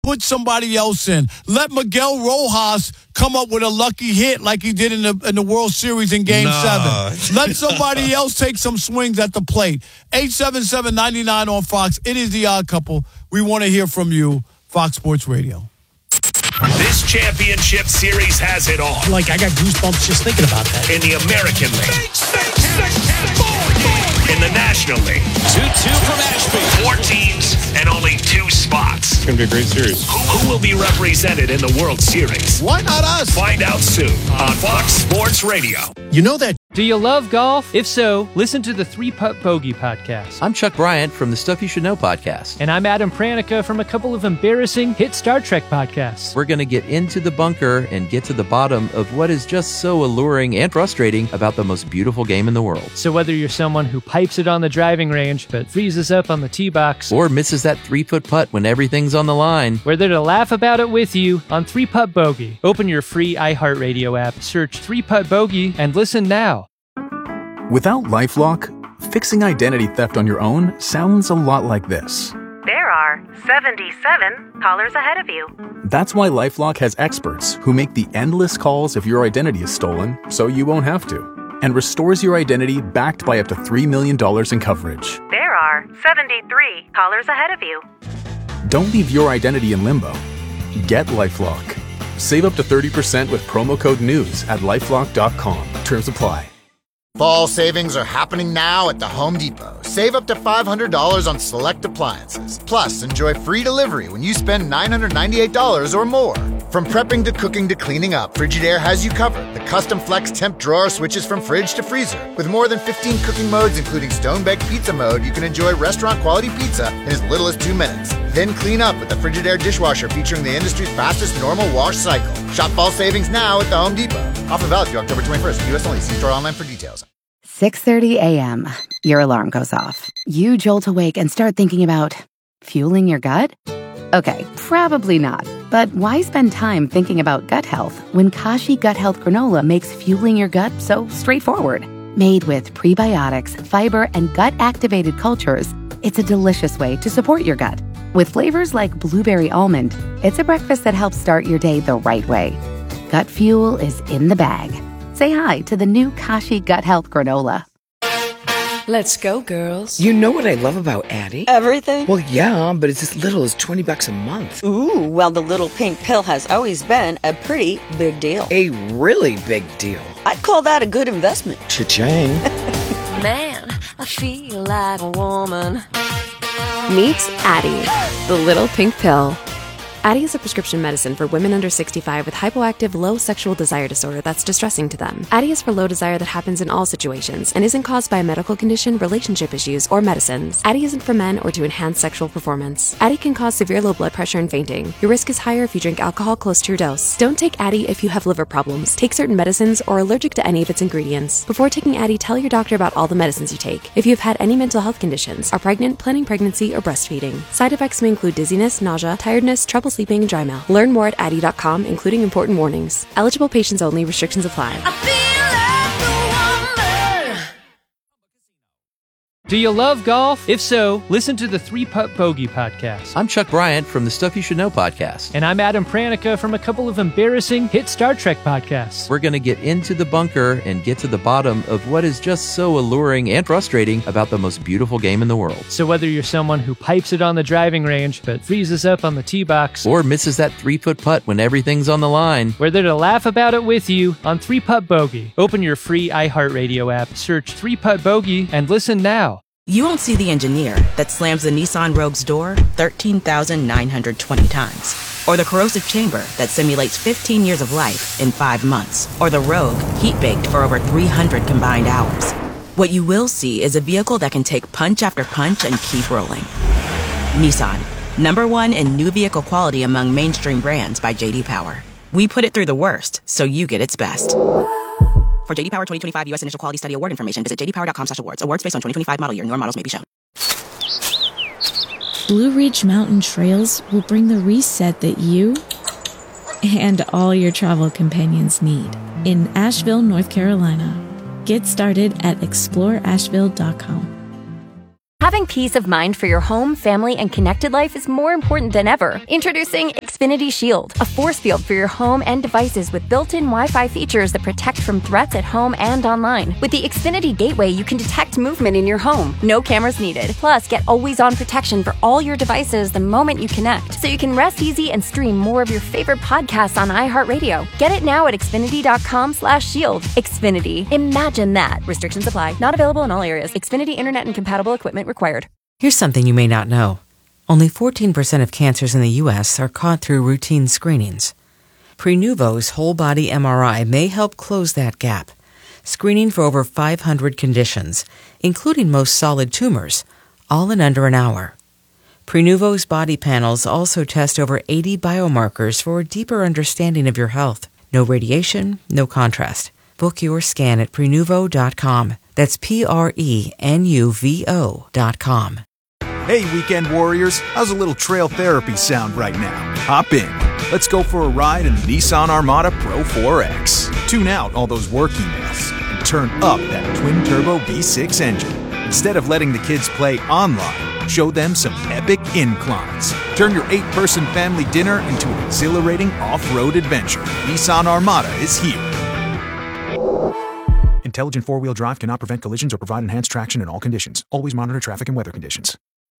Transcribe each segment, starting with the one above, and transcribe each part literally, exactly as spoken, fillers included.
Put somebody else in. Let Miguel Rojas come up with a lucky hit like he did in the in the World Series in Game nah. seven. Let somebody else take some swings at the plate. eight seven seven, nine nine on Fox. It is The Odd Couple. We want to hear from you. Fox Sports Radio. This championship series has it all. Like, I got goosebumps just thinking about that. In the American League. In the National League. two two from Ashby. Four teams and only two spots. It's going to be a great series. Who, who will be represented in the World Series? Why not us? Find out soon on Fox Sports Radio. You know that. Do you love golf? If so, listen to the Three Putt Bogey podcast. I'm Chuck Bryant from the Stuff You Should Know podcast. And I'm Adam Pranica from a couple of embarrassing hit Star Trek podcasts. We're going to get into the bunker and get to the bottom of what is just so alluring and frustrating about the most beautiful game in the world. So whether you're someone who pipes it on the driving range but freezes up on the tee box, or misses that three-foot putt when everything's on the line, we're there to laugh about it with you on Three Putt Bogey. Open your free iHeartRadio app, search Three Putt Bogey, and listen now. Without LifeLock, fixing identity theft on your own sounds a lot like this. There are seventy-seven callers ahead of you. That's why LifeLock has experts who make the endless calls if your identity is stolen, so you won't have to, and restores your identity backed by up to three million dollars in coverage. There are seventy-three callers ahead of you. Don't leave your identity in limbo. Get LifeLock. Save up to thirty percent with promo code NEWS at lifelock dot com. Terms apply. Fall savings are happening now at the Home Depot. Save up to five hundred dollars on select appliances. Plus, enjoy free delivery when you spend nine hundred ninety-eight dollars or more. From prepping to cooking to cleaning up, Frigidaire has you covered. The custom flex temp drawer switches from fridge to freezer. With more than fifteen cooking modes, including stone-baked pizza mode, you can enjoy restaurant-quality pizza in as little as two minutes. Then clean up with the Frigidaire dishwasher featuring the industry's fastest normal wash cycle. Shop fall savings now at the Home Depot. Offer valid through October twenty-first. U S only. See store online for details. six thirty a.m. Your alarm goes off. You jolt awake and start thinking about fueling your gut? Okay, probably not. But why spend time thinking about gut health when Kashi Gut Health Granola makes fueling your gut so straightforward? Made with prebiotics, fiber, and gut-activated cultures, it's a delicious way to support your gut. With flavors like blueberry almond, it's a breakfast that helps start your day the right way. Gut fuel is in the bag. Say hi to the new Kashi Gut Health Granola. Let's go, girls. You know what I love about Addie? Everything? Well, yeah, but it's as little as twenty bucks a month. Ooh, well, the little pink pill has always been a pretty big deal. A really big deal. I'd call that a good investment. Cha-ching. Man, I feel like a woman. Meet Addie, the little pink pill. Addie is a prescription medicine for women under sixty-five with hypoactive low sexual desire disorder that's distressing to them. Addie is for low desire that happens in all situations and isn't caused by a medical condition, relationship issues, or medicines. Addie isn't for men or to enhance sexual performance. Addie can cause severe low blood pressure and fainting. Your risk is higher if you drink alcohol close to your dose. Don't take Addie if you have liver problems, take certain medicines, or are allergic to any of its ingredients. Before taking Addie, tell your doctor about all the medicines you take. If you have had any mental health conditions, are pregnant, planning pregnancy, or breastfeeding. Side effects may include dizziness, nausea, tiredness, trouble sleeping, and dry mouth. Learn more at addie dot com, including important warnings. Eligible patients only. Restrictions apply. I feel like a woman. Do you love golf? If so, listen to the Three Putt Bogey podcast. I'm Chuck Bryant from the Stuff You Should Know podcast. And I'm Adam Pranica from a couple of embarrassing hit Star Trek podcasts. We're going to get into the bunker and get to the bottom of what is just so alluring and frustrating about the most beautiful game in the world. So whether you're someone who pipes it on the driving range but freezes up on the tee box, or misses that three-foot putt when everything's on the line, we're there to laugh about it with you on Three Putt Bogey. Open your free iHeartRadio app, search Three Putt Bogey, and listen now. You won't see the engineer that slams the Nissan Rogue's door thirteen thousand nine hundred twenty times. Or the corrosive chamber that simulates fifteen years of life in five months. Or the Rogue heat-baked for over three hundred combined hours. What you will see is a vehicle that can take punch after punch and keep rolling. Nissan, number one in new vehicle quality among mainstream brands by J D Power. We put it through the worst, so you get its best. For J D Power twenty twenty-five U S Initial Quality Study Award information, visit j d power dot com slash awards. Awards based on twenty twenty-five model year. Newer models may be shown. Blue Ridge Mountain Trails will bring the reset that you and all your travel companions need in Asheville, North Carolina. Get started at explore asheville dot com. Having peace of mind for your home, family, and connected life is more important than ever. Introducing Xfinity Shield, a force field for your home and devices with built-in Wi-Fi features that protect from threats at home and online. With the Xfinity Gateway, you can detect movement in your home. No cameras needed. Plus, get always-on protection for all your devices the moment you connect, so you can rest easy and stream more of your favorite podcasts on iHeartRadio. Get it now at Xfinity.com slash shield. Xfinity. Imagine that. Restrictions apply. Not available in all areas. Xfinity Internet and compatible equipment required. Here's something you may not know. Only fourteen percent of cancers in the U S are caught through routine screenings. Prenuvo's whole-body M R I may help close that gap, screening for over five hundred conditions, including most solid tumors, all in under an hour. Prenuvo's body panels also test over eighty biomarkers for a deeper understanding of your health. No radiation, no contrast. Book your scan at Prenuvo dot com. That's P R E N U V O dot com. Hey, weekend warriors, how's a little trail therapy sound right now? Hop in. Let's go for a ride in the Nissan Armada Pro four X. Tune out all those work emails and turn up that twin-turbo V six engine. Instead of letting the kids play online, show them some epic inclines. Turn your eight-person family dinner into an exhilarating off-road adventure. Nissan Armada is here. Intelligent four-wheel drive cannot prevent collisions or provide enhanced traction in all conditions. Always monitor traffic and weather conditions.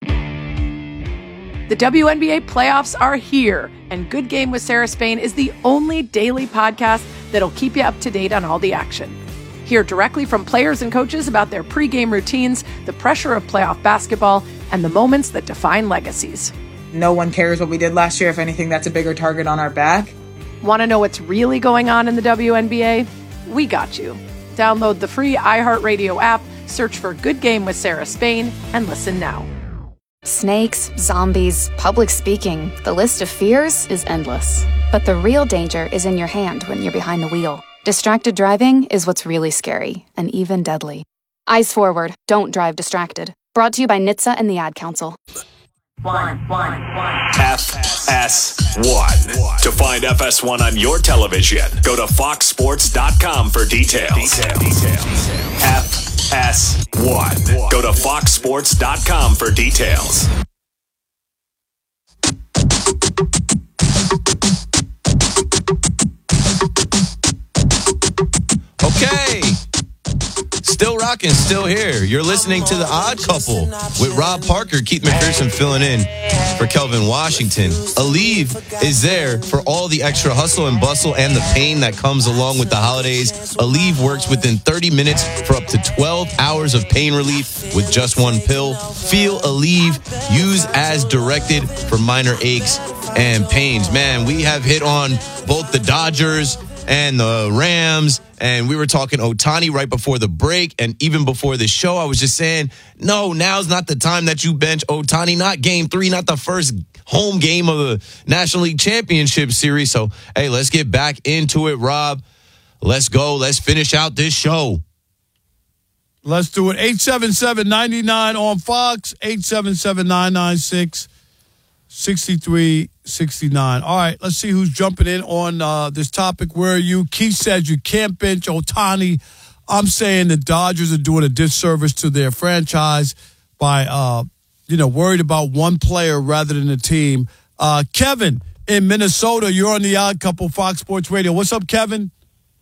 The W N B A playoffs are here, and Good Game with Sarah Spain is the only daily podcast that'll keep you up to date on all the action. Hear directly from players and coaches about their pregame routines, the pressure of playoff basketball, and the moments that define legacies. No one cares what we did last year. If anything, that's a bigger target on our back. Want to know what's really going on in the W N B A? We got you. Download the free iHeartRadio app, search for Good Game with Sarah Spain, and listen now. Snakes, zombies, public speaking. The list of fears is endless. But the real danger is in your hand when you're behind the wheel. Distracted driving is what's really scary and even deadly. Eyes forward. Don't drive distracted. Brought to you by N H T S A and the Ad Council. One, one, one. F S one. To find F S one on your television, go to fox sports dot com for details. Details. Details. F S one. Go to fox sports dot com for details. Okay. Still rocking, still here. You're listening to The Odd Couple with Rob Parker, Keith McPherson filling in for Kelvin Washington. Aleve is there for all the extra hustle and bustle and the pain that comes along with the holidays. Aleve works within thirty minutes for up to twelve hours of pain relief with just one pill. Feel Aleve. Use as directed for minor aches and pains. Man, we have hit on both the Dodgers and the Rams, and we were talking Ohtani right before the break, and even before the show, I was just saying, no, now's not the time that you bench Ohtani, not game three, not the first home game of the National League Championship Series. So, hey, let's get back into it, Rob. Let's go. Let's finish out this show. Let's do it. eight seven seven, nine nine on Fox, eight seven seven, nine nine six, six three six nine. All right, let's see who's jumping in on uh, this topic. Where are you? Keith says you can't bench Ohtani. I'm saying the Dodgers are doing a disservice to their franchise by, uh, you know, worried about one player rather than the team. Uh, Kevin in Minnesota, you're on the Odd Couple, Fox Sports Radio. What's up, Kevin?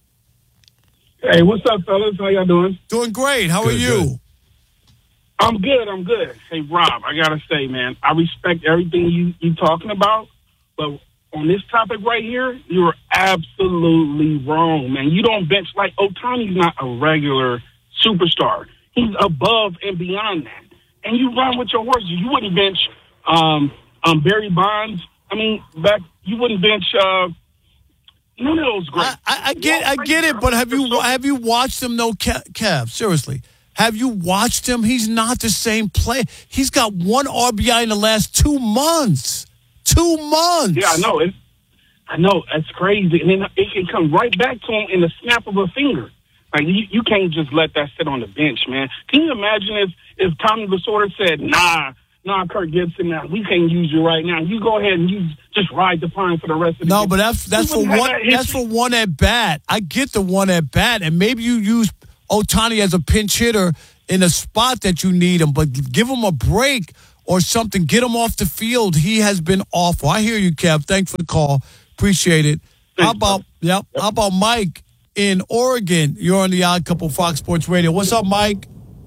Hey, what's up, fellas? How y'all doing? Doing great. How good, are you? Good. I'm good. I'm good. Hey, Rob, I gotta say, man, I respect everything you you talking about, but on this topic right here, you're absolutely wrong, man. You don't bench like Ohtani's not a regular superstar. He's above and beyond that. And you run with your horses. You wouldn't bench um, um, Barry Bonds. I mean, back you wouldn't bench. Uh, none of those great. I, I, I get, I get it, but have you have you watched him? No, Kev, seriously. Have you watched him? He's not the same player. He's got one R B I in the last two months. Two months. Yeah, I know. It's, I know. That's crazy. And then it can come right back to him in the snap of a finger. Like, you, you can't just let that sit on the bench, man. Can you imagine if, if Tommy Lasorda said, nah, nah, Kirk Gibson, now we can't use you right now. You go ahead and use, just ride the pine for the rest of the No, game. but that's that's for one that that's for one at bat. I get the one at bat, and maybe you use Ohtani as a pinch hitter in a spot that you need him, but give him a break or something. Get him off the field. He has been awful. I hear you, Kev. Thanks for the call. Appreciate it. How about yep? How about Mike in Oregon? You're on the Odd Couple Fox Sports Radio. What's up, Mike?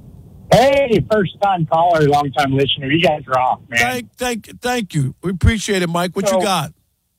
Hey, first time caller, long time listener. You guys are off, man. Thank, thank, thank you. We appreciate it, Mike. What so, you got?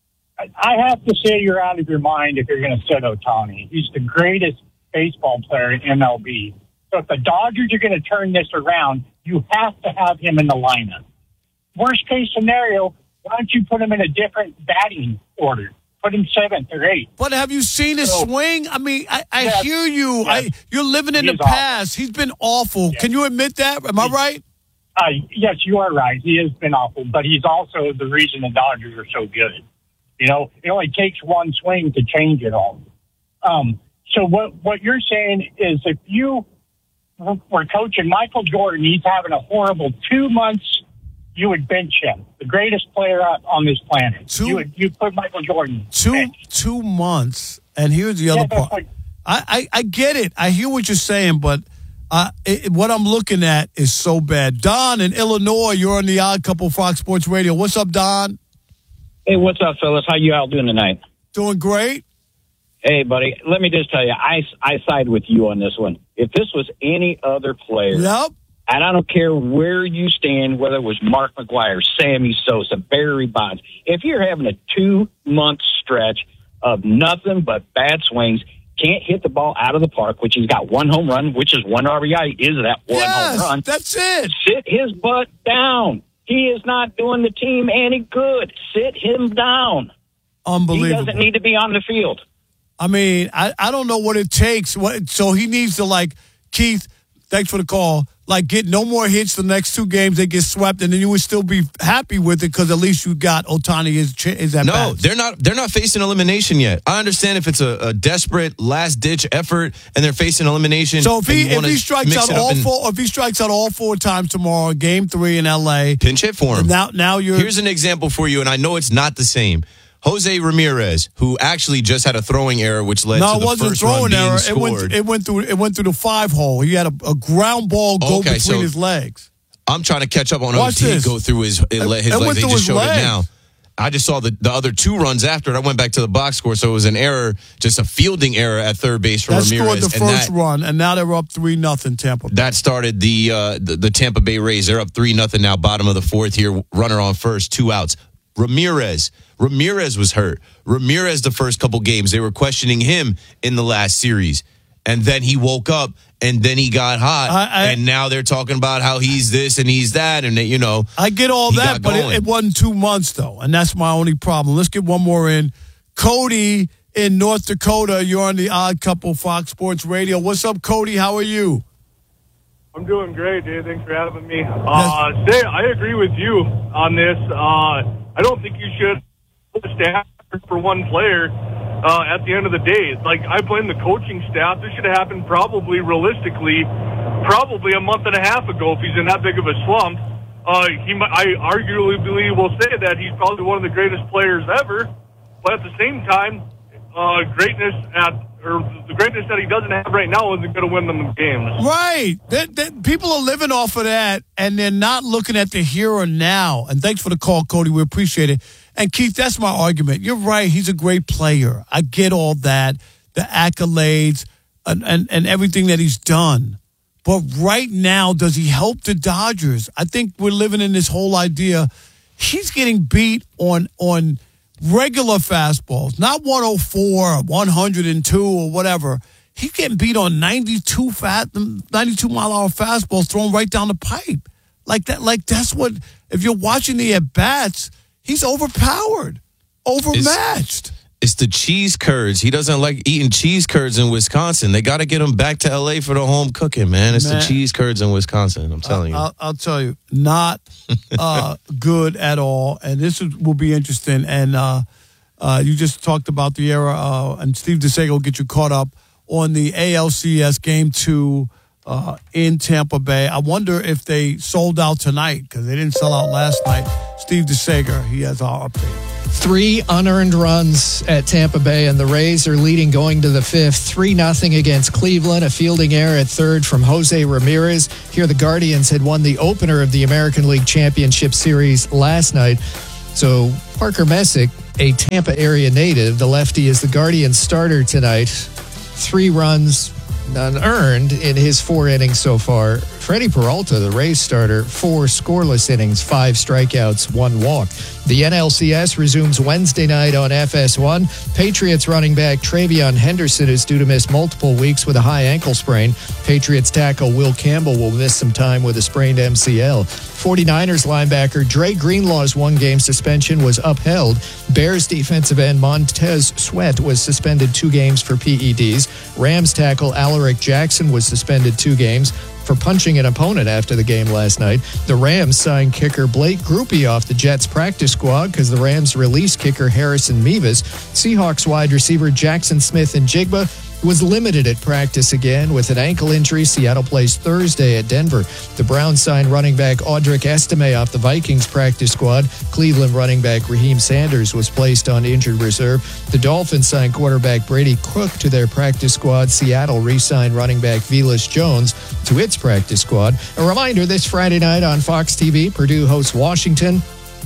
I have to say you're out of your mind if you're going to sit Ohtani. He's the greatest baseball player in M L B. So if the Dodgers are going to turn this around, you have to have him in the lineup. Worst case scenario, why don't you put him in a different batting order? Put him seventh or eighth. But have you seen his so, swing? I mean, I, I yes, hear you. Yes. I, you're living in he the past. Awful. He's been awful. Yes. Can you admit that? Am I right? Uh, yes, you are right. He has been awful, but he's also the reason the Dodgers are so good. You know, it only takes one swing to change it all. Um, so what what you're saying is if you were coaching Michael Jordan, he's having a horrible two months, you would bench him, the greatest player on this planet. Two, you would you put Michael Jordan two bench. two months, and here's the other yeah, part. Like, I, I I get it. I hear what you're saying, but uh, it, what I'm looking at is so bad. Don in Illinois, you're on the Odd Couple Fox Sports Radio. What's up, Don? Hey, what's up, fellas? How you all doing tonight? Doing great. Hey, buddy, let me just tell you, I, I side with you on this one. If this was any other player, yep. and I don't care where you stand, whether it was Mark McGwire, Sammy Sosa, Barry Bonds, if you're having a two-month stretch of nothing but bad swings, can't hit the ball out of the park, which he's got one home run, which is one R B I, is that one yes, home run. That's it. Sit his butt down. He is not doing the team any good. Sit him down. Unbelievable. He doesn't need to be on the field. I mean, I, I don't know what it takes. What, so he needs to, like, Keith, thanks for the call, like, get no more hits the next two games. They get swept, and then you would still be happy with it because at least you got Ohtani is, is at No, bats. they're not They're not facing elimination yet. I understand if it's a, a desperate, last-ditch effort and they're facing elimination. So if he, if he strikes out all and, four if he strikes out all four times tomorrow, game three in L A. Pinch hit for him. Now, now you're... Here's an example for you, and I know it's not the same. Jose Ramirez, who actually just had a throwing error, which led no, to the it wasn't first a throwing run being error. scored. It went, it went through. It went through the five hole. He had a, a ground ball go okay, between so his legs. I'm trying to catch up on Watch O T this. Go through his, his it, legs. it They just showed legs. it now. I just saw the, the other two runs after it. I went back to the box score, so it was an error, just a fielding error at third base from that Ramirez. That scored the first that, run, and now they're up three nothing Tampa Bay. That started the, uh, the the Tampa Bay Rays. They're up three nothing now, bottom of the fourth here. Runner on first, two outs. Ramirez. Ramirez was hurt. Ramirez, the first couple games, they were questioning him in the last series. And then he woke up, and then he got hot. I, I, and now they're talking about how he's this and he's that. And, they, you know. I get all that, but it, it wasn't two months, though. And that's my only problem. Let's get one more in. Cody in North Dakota. You're on the Odd Couple Fox Sports Radio. What's up, Cody? How are you? I'm doing great, dude. Thanks for having me. Uh, Say, I agree with you on this. Uh, I don't think you should staff for one player uh, at the end of the day. Like, I blame the coaching staff. This should have happened probably, realistically, probably a month and a half ago if he's in that big of a slump. Uh, he, I arguably will say that he's probably one of the greatest players ever, but at the same time, uh, greatness at or the greatness that he doesn't have right now isn't going to win them games. Right. That, that, people are living off of that, and they're not looking at the here and now. And thanks for the call, Cody. We appreciate it. And, Keith, that's my argument. You're right. He's a great player. I get all that, the accolades and, and, and everything that he's done. But right now, does he help the Dodgers? I think we're living in this whole idea. He's getting beat on on – regular fastballs, not one oh four or one oh two or whatever. He's getting beat on ninety-two fat, ninety-two mile an hour fastballs thrown right down the pipe. Like that, like that's what, if you're watching the at bats, he's overpowered, overmatched. It's, it's the cheese curds. He doesn't like eating cheese curds in Wisconsin. They got to get him back to L A for the home cooking, man. It's man, the cheese curds in Wisconsin. I'm telling I'll, you. I'll, I'll tell you, not uh, good at all. And this is, will be interesting. And uh, uh, you just talked about the era, uh, and Steve DeSega will get you caught up on the A L C S Game two uh, in Tampa Bay. I wonder if they sold out tonight because they didn't sell out last night. Steve DeSager, he has our update. Three unearned runs at Tampa Bay, and the Rays are leading going to the fifth. three nothing against Cleveland. A fielding error at third from Jose Ramirez. Here the Guardians had won the opener of the American League Championship Series last night. So Parker Messick, a Tampa area native, the lefty, is the Guardians starter tonight. Three runs unearned in his four innings so far. Freddie Peralta, the Rays starter, four scoreless innings, five strikeouts, one walk. The N L C S resumes Wednesday night on F S one. Patriots running back Travion Henderson is due to miss multiple weeks with a high ankle sprain. Patriots tackle Will Campbell will miss some time with a sprained M C L. forty-niners linebacker Dre Greenlaw's one-game suspension was upheld. Bears defensive end Montez Sweat was suspended two games for P E Ds. Rams tackle Alaric Jackson was suspended two games for punching an opponent after the game last night. The Rams signed kicker Blake Grupe off the Jets practice squad because the Rams released kicker Harrison Mevis. Seahawks wide receiver Jackson Smith-Njigba was limited at practice again with an ankle injury. Seattle plays Thursday at Denver. The Browns signed running back Audric Estime off the Vikings practice squad. Cleveland running back Raheem Sanders was placed on injured reserve. The Dolphins signed quarterback Brady Cook to their practice squad. Seattle re-signed running back Velus Jones to its practice squad. A reminder, this Friday night on Fox T V, Purdue hosts Washington.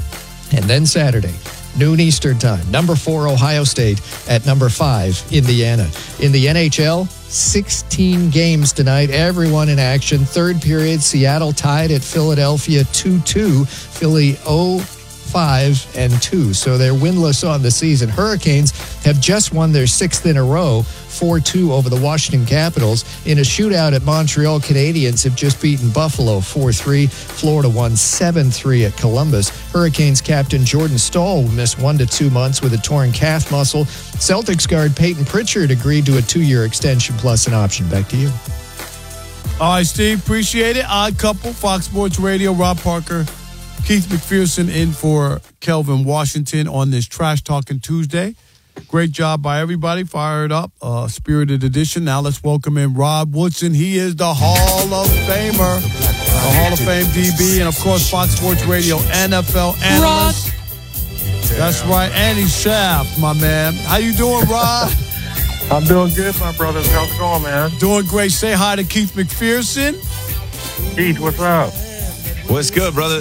And then Saturday, noon Eastern time, number four Ohio State at number five Indiana. In the N H L, sixteen games tonight, everyone in action. Third period, Seattle tied at Philadelphia two two. Philly oh five and two, so they're winless on the season. Hurricanes have just won their sixth in a row, four two over the Washington Capitals. In a shootout at Montreal, Canadiens have just beaten Buffalo four three. Florida won seven three at Columbus. Hurricanes captain Jordan Staal will miss one to two months with a torn calf muscle. Celtics guard Peyton Pritchard agreed to a two-year extension plus an option. Back to you. All right, Steve, appreciate it. Odd Couple, Fox Sports Radio, Rob Parker, Keith McPherson in for Kelvin Washington on this Trash Talking Tuesday. Great job by everybody. Fired up. Uh, spirited edition. Now let's welcome in Rod Woodson. He is the Hall of Famer. The Hall of Fame D B. And, of course, Fox Sports Radio N F L analyst. Rod. That's right. Andy Shaft, my man. How you doing, Rod? I'm doing good, my brothers. How's it going, man? Doing great. Say hi to Keith McPherson. Keith, what's up? What's good, brother?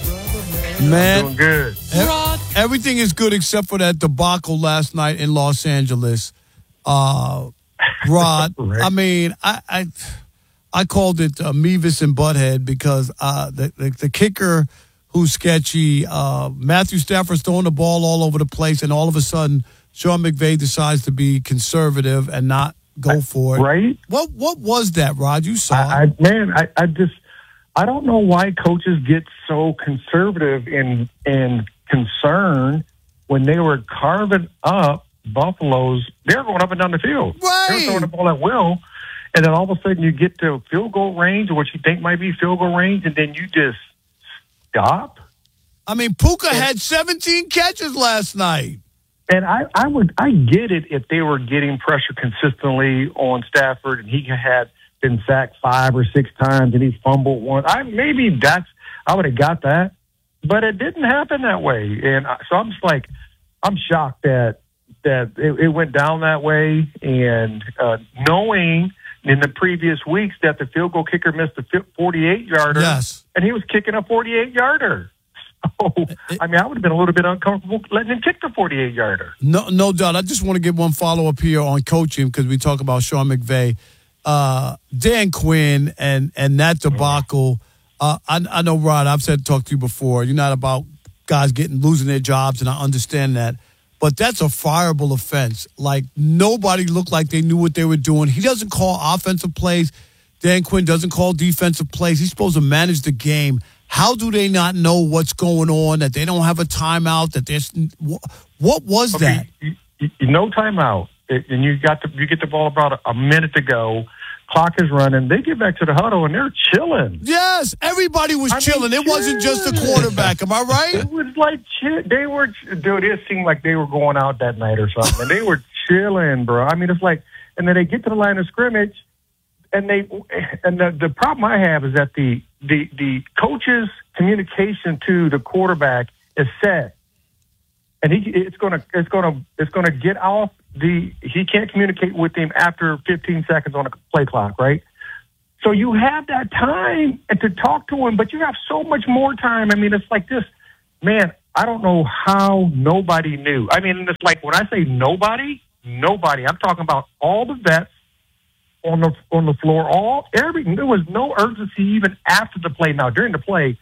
Man, I'm doing good. Rod. Everything is good except for that debacle last night in Los Angeles. Uh, Rod, I mean, I, I I called it uh, Mevis and Butthead because uh, the, the the kicker who's sketchy, uh, Matthew Stafford's throwing the ball all over the place, and all of a sudden, Sean McVay decides to be conservative and not go for it. Right? What what was that, Rod? You saw I, it. I, man, I, I just I don't know why coaches get so conservative and and concerned when they were carving up Buffalo's. They were going up and down the field. Right. They were throwing the ball at will, and then all of a sudden you get to field goal range, or what you think might be field goal range, and then you just stop. I mean, Puka and, had seventeen catches last night. And I, I would, I get it if they were getting pressure consistently on Stafford, and he had been sacked five or six times, and he fumbled one. I maybe that's I would have got that, but it didn't happen that way. And I, so I'm just like, I'm shocked that that it, it went down that way, and uh, knowing in the previous weeks that the field goal kicker missed a forty-eight yarder, yes, and he was kicking a forty-eight yarder. So, I mean, I would have been a little bit uncomfortable letting him kick the forty-eight yarder. No, no doubt. I just want to get one follow up here on coaching because we talk about Sean McVay, uh, Dan Quinn, and and that debacle. Uh, I, I know, Rod. I've said talk to you before. You're not about guys getting losing their jobs, and I understand that. But that's a fireable offense. Like, nobody looked like they knew what they were doing. He doesn't call offensive plays. Dan Quinn doesn't call defensive plays. He's supposed to manage the game. How do they not know what's going on, that they don't have a timeout, that there's – what was okay, that? You, you, no timeout. It, and you got the, you get the ball about a, a minute to go. Clock is running. They get back to the huddle, and they're chilling. Yes, everybody was I chilling. Mean, it wasn't just the quarterback. Am I right? It was like chill. They were – dude, it seemed like they were going out that night or something. And they were chilling, bro. I mean, it's like – and then they get to the line of scrimmage, and they – and the, the problem I have is that the – the the coach's communication to the quarterback is set, and he it's gonna it's gonna it's gonna get off the he can't communicate with him after fifteen seconds on a play clock, right? So you have that time to talk to him, but you have so much more time. I mean, it's like this, man. I don't know how nobody knew. I mean, it's like when I say nobody, nobody. I'm talking about all the vets on the on the floor. All everything. There was no urgency even after the play. Now during the play,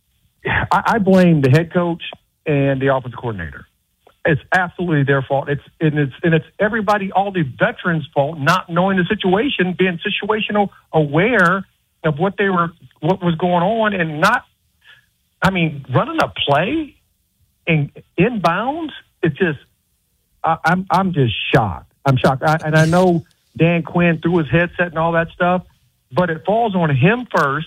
I, I blame the head coach and the offensive coordinator. It's absolutely their fault. It's and it's and it's everybody, all the veterans' fault, not knowing the situation, being situational aware of what they were, what was going on, and not. I mean, running a play and inbounds. It's just, I, I'm I'm just shocked. I'm shocked, I, and I know Dan Quinn threw his headset and all that stuff, but it falls on him first,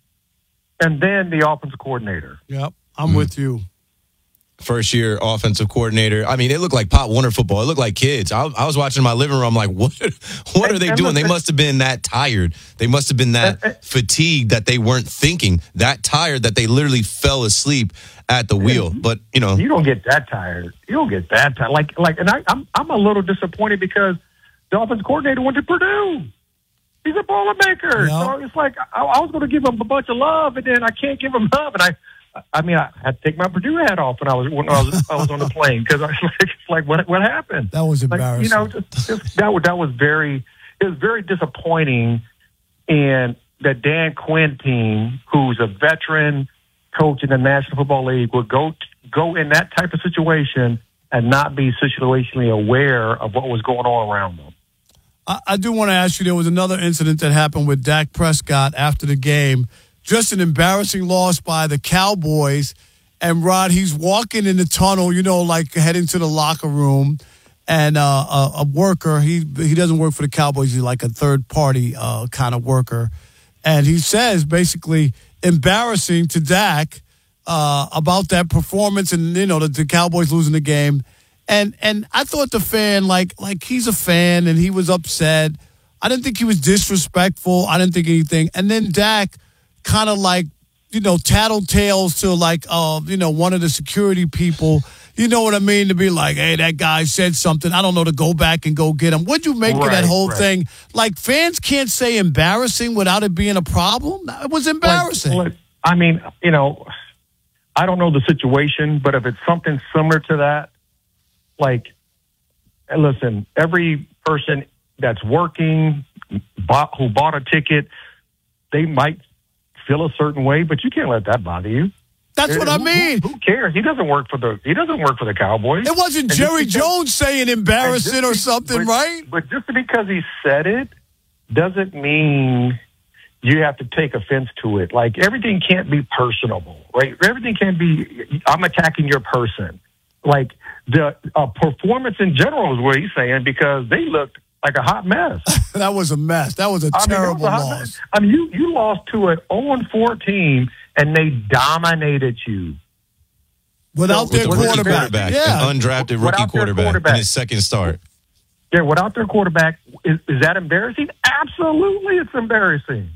and then the offensive coordinator. Yep, I'm mm. with you. First year offensive coordinator. I mean, it looked like Pop Warner football. It looked like kids. I, I was watching in my living room. I'm like, what? What are they doing? They must have been that tired. They must have been that fatigued that they weren't thinking. That tired that they literally fell asleep at the wheel. But you know, you don't get that tired. You don't get that tired. Like, like, and I, I'm, I'm a little disappointed because the offensive coordinator went to Purdue. He's a Boilermaker. Yep. So it's like I, I was going to give him a bunch of love, and then I can't give him love, and I. I mean, I had to take my Purdue hat off when I was when I was, I was on the plane because I was like, it's like, what what happened? That was embarrassing. Like, you know, just, just, that was that was very it was very disappointing. And that Dan Quinn team, who's a veteran coach in the National Football League, would go go in that type of situation and not be situationally aware of what was going on around them. I, I do want to ask you. There was another incident that happened with Dak Prescott after the game. Just an embarrassing loss by the Cowboys. And, Rod, he's walking in the tunnel, you know, like heading to the locker room. And uh, a, a worker, he he doesn't work for the Cowboys. He's like a third-party uh, kind of worker. And he says, basically, embarrassing to Dak uh, about that performance and, you know, the, the Cowboys losing the game. And and I thought the fan, like like he's a fan, and he was upset. I didn't think he was disrespectful. I didn't think anything. And then Dak kind of like, you know, tattletales to like, uh, you know, one of the security people. You know what I mean? To be like, hey, that guy said something. I don't know, to go back and go get him. What'd you make right, of that whole right. thing? Like, fans can't say embarrassing without it being a problem. It was embarrassing. Like, like, I mean, you know, I don't know the situation, but if it's something similar to that, like, listen, every person that's working, bought, who bought a ticket, they might feel a certain way, but you can't let that bother you. That's what who, I mean. Who, who cares? He doesn't work for the. He doesn't work for the Cowboys. It wasn't and Jerry because, Jones saying embarrassing or something, but, right? But just because he said it doesn't mean you have to take offense to it. Like, everything can't be personable, right? Everything can't be. I'm attacking your person. Like, the uh, performance in general is what he's saying, because they looked like a hot mess. That was a mess. That was a I terrible mean, was a loss. Mess. I mean, you, you lost to an oh and four team, and they dominated you. Without so, their with quarterback. quarterback. Yeah. An undrafted rookie quarterback, quarterback in his second start. Yeah, without their quarterback, is, is that embarrassing? Absolutely, it's embarrassing.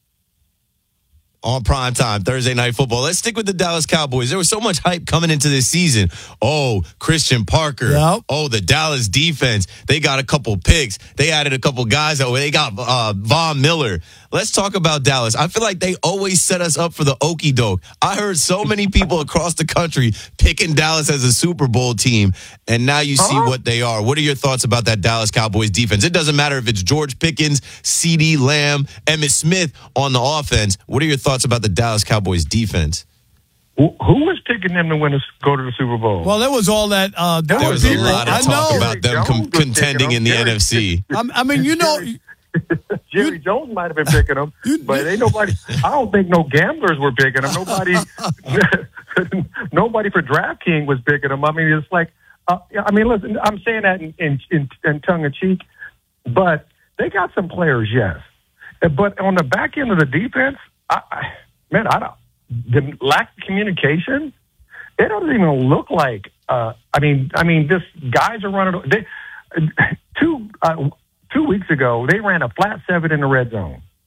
On primetime, Thursday Night Football. Let's stick with the Dallas Cowboys. There was so much hype coming into this season. Oh, Christian Parker. Yep. Oh, the Dallas defense. They got a couple picks. They added a couple guys. Oh, they got uh, Von Miller. Let's talk about Dallas. I feel like they always set us up for the okie doke. I heard so many people across the country picking Dallas as a Super Bowl team, and now you see uh-huh. what they are. What are your thoughts about that Dallas Cowboys defense? It doesn't matter if it's George Pickens, CeeDee Lamb, Emmitt Smith on the offense. What are your thoughts about the Dallas Cowboys defense? Who was picking them to win a, go to the Super Bowl? Well, there was all that. Uh, there, there was people, a lot of I talk know. about them com- contending in the Jerry, N F C. I, I mean, you know. Jerry you, Jones might have been picking them, you, but ain't nobody. I don't think no gamblers were picking them. Nobody, nobody for DraftKings was picking them. I mean, it's like, uh, I mean, listen, I'm saying that in, in, in, in tongue in cheek, but they got some players, yes. But on the back end of the defense, I, I, man, I don't. The lack of communication, it doesn't even look like. Uh, I mean, I mean, this guys are running. They, two uh, two weeks ago, they ran a flat seven in the red zone,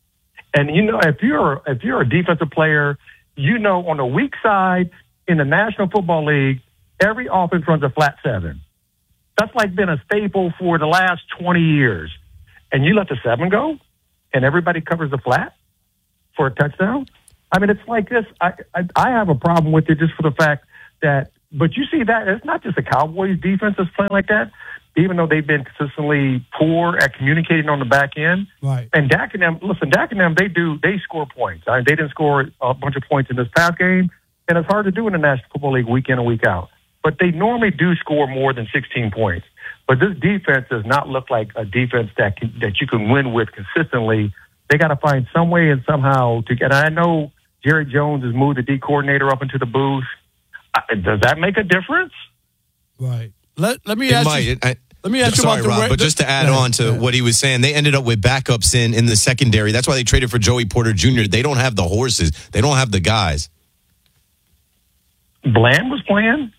And you know, if you're if you're a defensive player, you know on the weak side in the National Football League, every offense runs a flat seven. That's like been a staple for the last twenty years. And you let the seven go, and everybody covers the flat for a touchdown. I mean, it's like this. I I, I have a problem with it just for the fact that. But you see that it's not just the Cowboys defense that's playing like that. Even though they've been consistently poor at communicating on the back end. Right. And Dak and them, listen, Dak and them, they do, they score points. I mean, they didn't score a bunch of points in this past game, and it's hard to do in the National Football League week in and week out. But they normally do score more than sixteen points. But this defense does not look like a defense that can, that you can win with consistently. They got to find some way and somehow to get. And I know Jerry Jones has moved the D coordinator up into the booth. Does that make a difference? Right. Let Let me It ask might. you. I, Let me ask you sorry, about the Rob, Ra- but just to add Yeah, on to yeah. what he was saying, they ended up with backups in in the secondary. That's why they traded for Joey Porter Junior They don't have the horses. They don't have the guys. Bland was playing.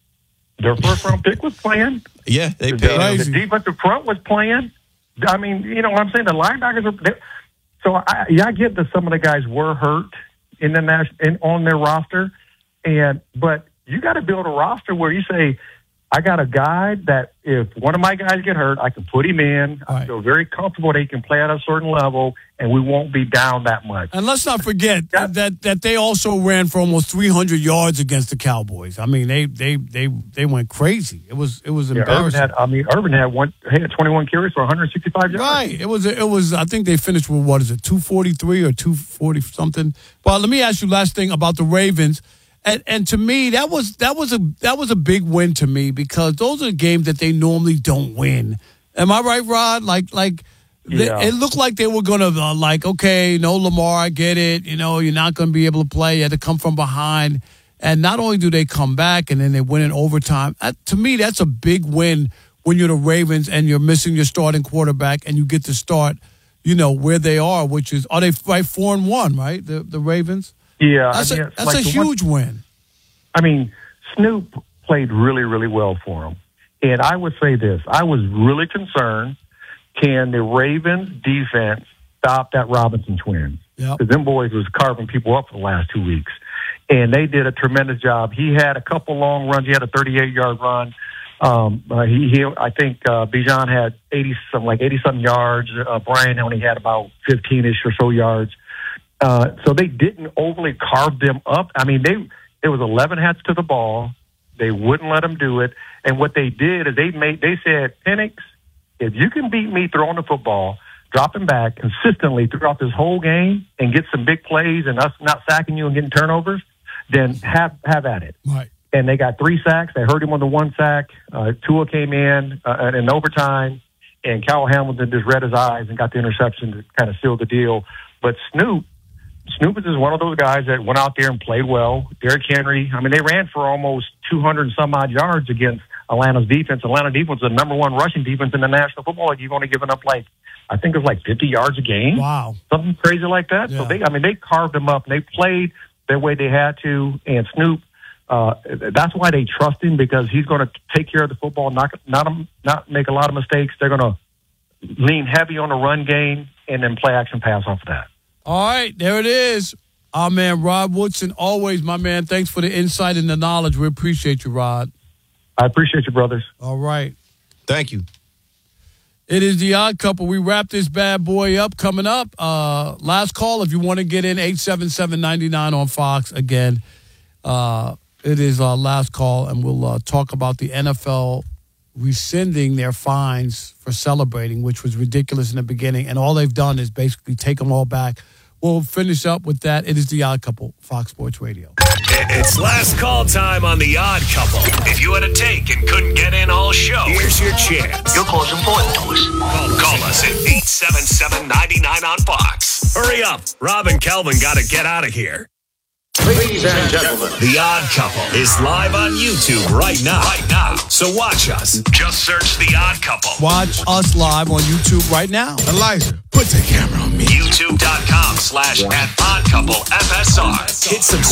Their first round pick was playing. Yeah, they The, paid. the defensive front was playing. I mean, you know what I'm saying? The linebackers are. they- So I, yeah, I get that some of the guys were hurt in the national in, on their roster, and but you got to build a roster where you say, I got a guy that if one of my guys get hurt, I can put him in. I feel very comfortable that he can play at a certain level, and we won't be down that much. And let's not forget that that they also ran for almost three hundred yards against the Cowboys. I mean, they they they they went crazy. It was it was Yeah, Urban embarrassing. had, I mean, Urban had one he had twenty-one carries for one hundred sixty-five yards. Right. It was. It was. I think they finished with what is it, two forty-three or two forty something. Well, let me ask you last thing about the Ravens, and and to me that was that was a that was a big win to me because those are games that they normally don't win. Am I right, Rod? Like like. They, Yeah. it looked like they were going to, uh, like, okay, no Lamar, I get it. You know, you're not going to be able to play. You had to come from behind. And not only do they come back and then they win in overtime, uh, to me, that's a big win when you're the Ravens and you're missing your starting quarterback and you get to start, you know, where they are, which is, are they right four and one, right? The the Ravens? Yeah. That's I mean, a, it's that's like a the one- huge win. I mean, Snoop played really, really well for him. And I would say this. I was really concerned, can the Ravens defense stop that Robinson twins? Because yep. them boys was carving people up for the last two weeks. And they did a tremendous job. He had a couple long runs. He had a thirty-eight-yard run. Um, uh, he, he, I think uh, Bijan had eighty some like eighty-something yards. Uh, Brian only had about fifteen-ish or so yards. Uh, so they didn't overly carve them up. I mean, they it was eleven hats to the ball. They wouldn't let them do it. And what they did is they made they said, Penix, if you can beat me throwing the football, dropping back consistently throughout this whole game and get some big plays and us not sacking you and getting turnovers, then have have at it. Right. And they got three sacks. They hurt him on the one sack. Uh, Tua came in uh, in overtime, and Kyle Hamilton just read his eyes and got the interception to kind of seal the deal. But Snoop, Snoop is just one of those guys that went out there and played well. Derrick Henry, I mean, they ran for almost two hundred and some odd yards against Atlanta's defense. Atlanta defense is the number one rushing defense in the National Football League. You've only given up like, I think it was like fifty yards a game. Wow. Something crazy like that. Yeah. So they, I mean, they carved them up and they played the way they had to. And Snoop, uh, that's why they trust him, because he's going to take care of the football, not, not, not make a lot of mistakes. They're going to lean heavy on the run game and then play action pass off of that. All right, there it is. Our man, Rod Woodson, always, my man, thanks for the insight and the knowledge. We appreciate you, Rod. I appreciate you, brothers. All right. Thank you. It is the Odd Couple. We wrap this bad boy up. Coming up, uh, last call if you want to get in, eight seven seven, nine nine on Fox. Again, uh, it is our last call, and we'll uh, talk about the N F L rescinding their fines for celebrating, which was ridiculous in the beginning, and all they've done is basically take them all back. We'll finish up with that. It is the Odd Couple, Fox Sports Radio. It's last call time on The Odd Couple. If you had a take and couldn't get in all show, here's your chance. Your call's important to us. Call, call us at eight seven seven, nine nine on Fox. Hurry up. Rob and Kelvin got to get out of here. Ladies and gentlemen, The Odd Couple is live on YouTube right now. Right now. So watch us. Just search The Odd Couple. Watch us live on YouTube right now. Elijah, put the camera on me. YouTube.com slash at Odd Couple F S R. Hit subscribe.